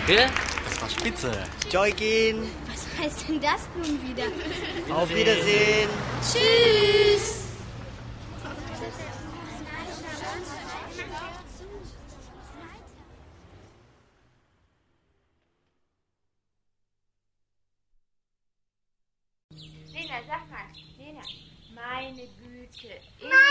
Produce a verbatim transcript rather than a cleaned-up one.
Danke, das war spitze. Joikin. Was heißt denn das nun wieder? Auf Wiedersehen. Tschüss. Lena, sag mal, Lena, meine Güte,